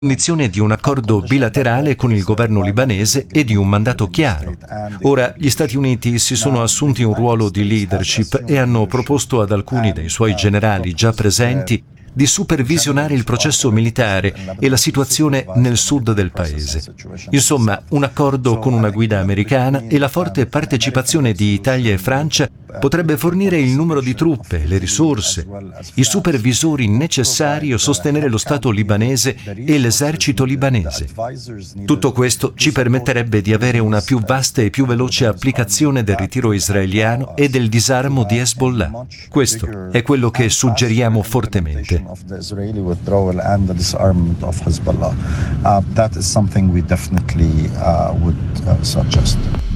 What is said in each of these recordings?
condizione di un accordo bilaterale con il governo libanese e di un mandato chiaro. Ora gli Stati Uniti si sono assunti un ruolo di leadership e hanno proposto ad alcuni dei suoi generali già presenti di supervisionare il processo militare e la situazione nel sud del paese. Insomma, un accordo con una guida americana e la forte partecipazione di Italia e Francia potrebbe fornire il numero di truppe, le risorse, i supervisori necessari a sostenere lo Stato libanese e l'esercito libanese. Tutto questo ci permetterebbe di avere una più vasta e più veloce applicazione del ritiro israeliano e del disarmo di Hezbollah. Questo è quello che suggeriamo fortemente. Of the Israeli withdrawal and the disarmament of Hezbollah. That is something we definitely would suggest.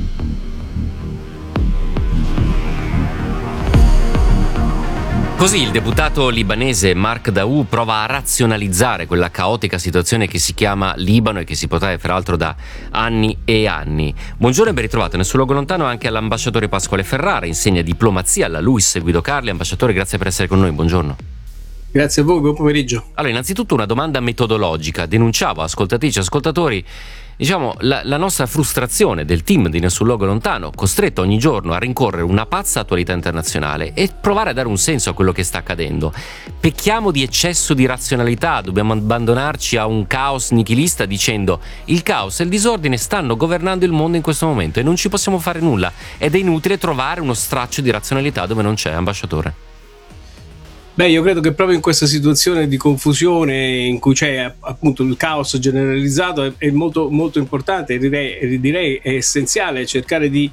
Così il deputato libanese Mark Daoud prova a razionalizzare quella caotica situazione che si chiama Libano e che si protrae peraltro da anni e anni. Buongiorno e ben ritrovato nel suo luogo lontano anche all'ambasciatore Pasquale Ferrara, insegna diplomazia alla LUISS Guido Carli. Ambasciatore, grazie per essere con noi, buongiorno. Grazie a voi, buon pomeriggio. Allora, innanzitutto una domanda metodologica. Denunciavo, ascoltatrici e ascoltatori, la nostra frustrazione del team di Nessun Luogo Lontano, costretto ogni giorno a rincorrere una pazza attualità internazionale e provare a dare un senso a quello che sta accadendo. Pecchiamo di eccesso di razionalità, dobbiamo abbandonarci a un caos nichilista dicendo il caos e il disordine stanno governando il mondo in questo momento e non ci possiamo fare nulla ed è inutile trovare uno straccio di razionalità dove non c'è, ambasciatore. Beh, io credo che proprio in questa situazione di confusione in cui c'è appunto il caos generalizzato è molto, molto importante, direi è essenziale cercare di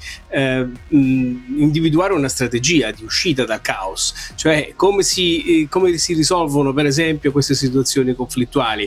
individuare una strategia di uscita dal caos, cioè come si risolvono per esempio queste situazioni conflittuali.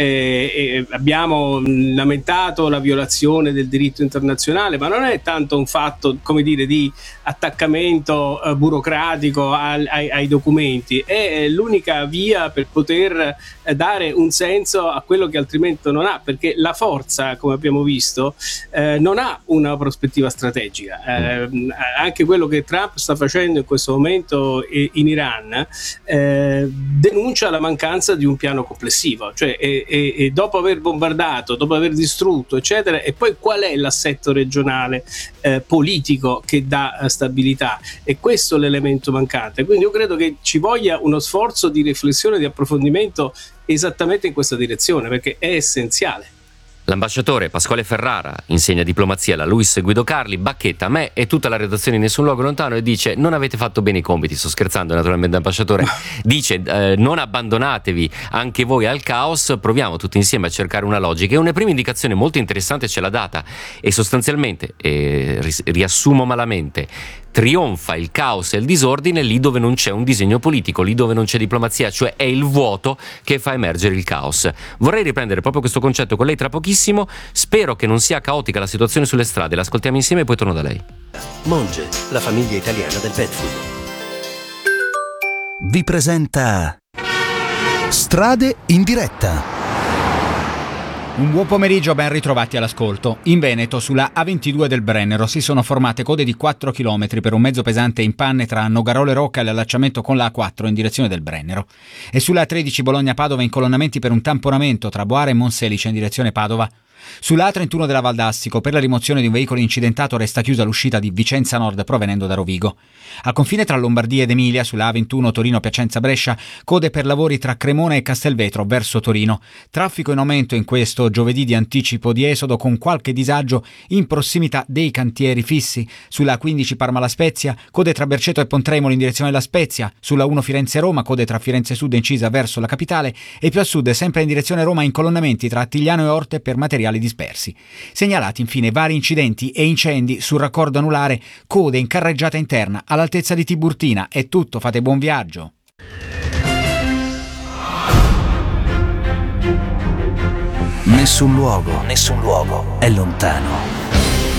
Abbiamo lamentato la violazione del diritto internazionale, ma non è tanto un fatto, come dire, di attaccamento burocratico ai documenti. È l'unica via per poter dare un senso a quello che altrimenti non ha, perché la forza, come abbiamo visto, non ha una prospettiva strategica. Anche quello che Trump sta facendo in questo momento in Iran denuncia la mancanza di un piano complessivo, cioè e dopo aver bombardato, dopo aver distrutto eccetera, e poi qual è l'assetto regionale politico che dà stabilità? E questo è l'elemento mancante. Quindi io credo che ci voglia uno sforzo di riflessione, di approfondimento esattamente in questa direzione, perché è essenziale. L'ambasciatore Pasquale Ferrara insegna diplomazia alla LUISS Guido Carli, bacchetta me e tutta la redazione di Nessun Luogo Lontano e dice non avete fatto bene i compiti. Sto scherzando naturalmente, ambasciatore. Dice non abbandonatevi anche voi al caos, proviamo tutti insieme a cercare una logica, e una prima indicazione molto interessante ce l'ha data e sostanzialmente riassumo malamente: trionfa il caos e il disordine lì dove non c'è un disegno politico, lì dove non c'è diplomazia, cioè è il vuoto che fa emergere il caos. Vorrei riprendere proprio questo concetto con lei tra pochissimo. Spero che non sia caotica la situazione sulle strade. L'ascoltiamo insieme e poi torno da lei. Monge, la famiglia italiana del pet food, vi presenta Strade in diretta. Un buon pomeriggio, ben ritrovati all'ascolto. In Veneto, sulla A22 del Brennero, si sono formate code di 4 km per un mezzo pesante in panne tra Nogarole Rocca e l'allacciamento con la A4 in direzione del Brennero. E sulla A13 Bologna-Padova incolonnamenti per un tamponamento tra Boara e Monselice in direzione Padova. Sulla A31 della Valdastico, per la rimozione di un veicolo incidentato, resta chiusa l'uscita di Vicenza Nord provenendo da Rovigo. Al confine tra Lombardia ed Emilia, sulla A21 Torino-Piacenza-Brescia, code per lavori tra Cremona e Castelvetro verso Torino. Traffico in aumento in questo giovedì di anticipo di esodo, con qualche disagio in prossimità dei cantieri fissi. Sulla A15 Parma-La Spezia, code tra Berceto e Pontremoli in direzione La Spezia. Sulla 1 Firenze-Roma, code tra Firenze Sud e incisa verso la capitale. E più a sud, sempre in direzione Roma, incolonnamenti tra Attigliano e Orte per materiali dispersi. Segnalati infine vari incidenti e incendi sul raccordo anulare, code in carreggiata interna all'altezza di Tiburtina. È tutto, fate buon viaggio. Nessun luogo è lontano.